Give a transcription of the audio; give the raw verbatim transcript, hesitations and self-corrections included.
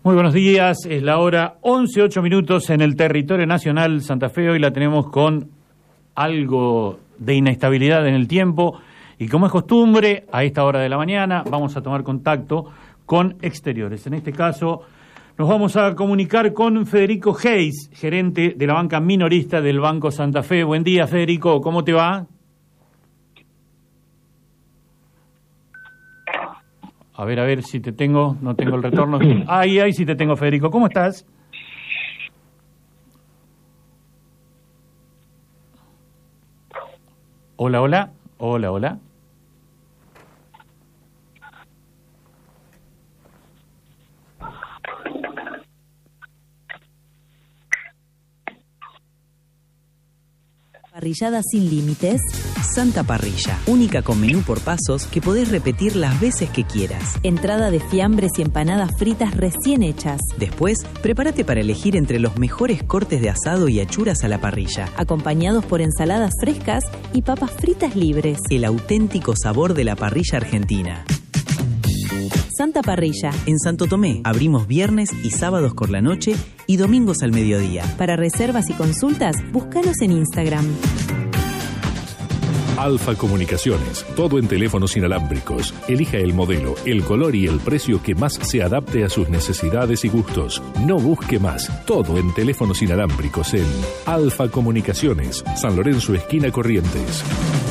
Muy buenos días, es la hora once, ocho minutos en el territorio nacional. Santa Fe hoy la tenemos con algo de inestabilidad en el tiempo y, como es costumbre, a esta hora de la mañana vamos a tomar contacto con exteriores. En este caso nos vamos a comunicar con Federico Hayes, gerente de la banca minorista del Banco Santa Fe. Buen día, Federico, ¿cómo te va? A ver, a ver si te tengo, no tengo el retorno. Ahí, ahí sí te tengo, Federico. ¿Cómo estás? Hola, hola, hola, hola. Parrillada sin límites. Santa Parrilla, única con menú por pasos que podés repetir las veces que quieras. Entrada de fiambres y empanadas fritas recién hechas. Después, prepárate para elegir entre los mejores cortes de asado y achuras a la parrilla, acompañados por ensaladas frescas y papas fritas libres. El auténtico sabor de la parrilla argentina. Santa Parrilla. En Santo Tomé, abrimos viernes y sábados por la noche y domingos al mediodía. Para reservas y consultas, búscanos en Instagram. Alfa Comunicaciones, todo en teléfonos inalámbricos. Elija el modelo, el color y el precio que más se adapte a sus necesidades y gustos. No busque más, todo en teléfonos inalámbricos en Alfa Comunicaciones, San Lorenzo, esquina Corrientes.